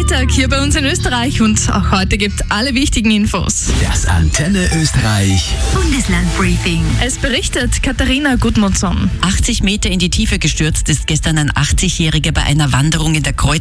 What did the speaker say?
Freitag hier bei uns in Österreich und auch heute gibt alle wichtigen Infos. Das Antenne Österreich Bundesland-Briefing. Es berichtet Katharina Gudmundsson. 80 Meter in die Tiefe gestürzt ist gestern ein 80-Jähriger bei einer Wanderung in der